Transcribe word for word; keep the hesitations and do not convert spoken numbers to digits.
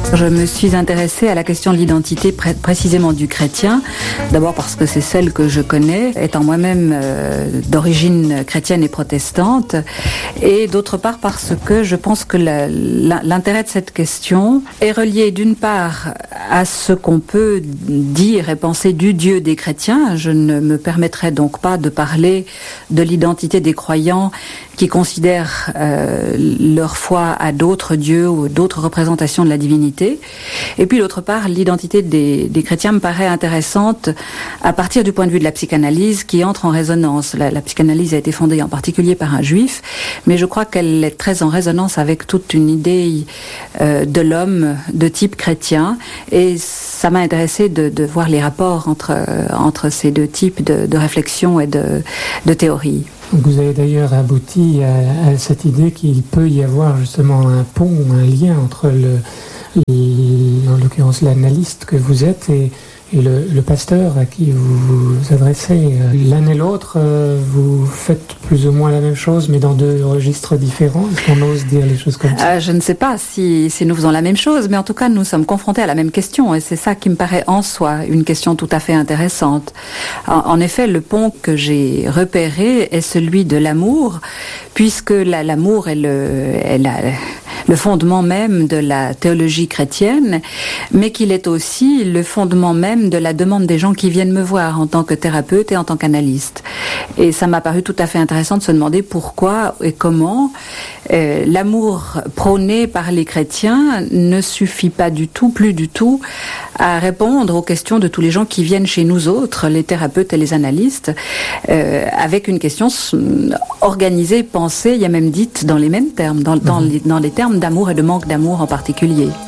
Je me suis intéressée à la question de l'identité pré- précisément du chrétien, d'abord parce que c'est celle que je connais, étant moi-même euh, d'origine chrétienne et protestante, et d'autre part parce que je pense que la, la, l'intérêt de cette question est relié d'une part à ce qu'on peut dire et penser du Dieu des chrétiens. Je ne me permettrai donc pas de parler de l'identité des croyants qui considèrent euh, leur foi à d'autres dieux ou d'autres représentations de la divinité. Et puis d'autre part, l'identité des, des chrétiens me paraît intéressante à partir du point de vue de la psychanalyse qui entre en résonance. La, la psychanalyse a été fondée en particulier par un juif, mais je crois qu'elle est très en résonance avec toute une idée euh, de l'homme de type chrétien, et ça m'a intéressé de, de voir les rapports entre, euh, entre ces deux types de, de réflexion et de, de théorie. Donc vous avez d'ailleurs abouti à, à cette idée qu'il peut y avoir justement un pont, un lien entre le, le en l'occurrence l'analyste que vous êtes et, et le, le pasteur à qui vous vous adressez. L'un et l'autre, vous faites plus ou moins la même chose, mais dans deux registres différents. Est-ce qu'on ose dire les choses comme ça? euh, Je ne sais pas si, si nous faisons la même chose, mais en tout cas, nous sommes confrontés à la même question, et c'est ça qui me paraît en soi une question tout à fait intéressante. En, en effet, le pont que j'ai repéré est celui de l'amour, puisque la, l'amour est le... Est la, le fondement même de la théologie chrétienne, mais qu'il est aussi le fondement même de la demande des gens qui viennent me voir en tant que thérapeute et en tant qu'analyste. Et ça m'a paru tout à fait intéressant de se demander pourquoi et comment euh, l'amour prôné par les chrétiens ne suffit pas du tout, plus du tout, à répondre aux questions de tous les gens qui viennent chez nous autres, les thérapeutes et les analystes, euh, avec une question organisée, pensée, il y a même dite dans les mêmes termes, dans, dans, les, dans les termes d'amour et de manque d'amour en particulier.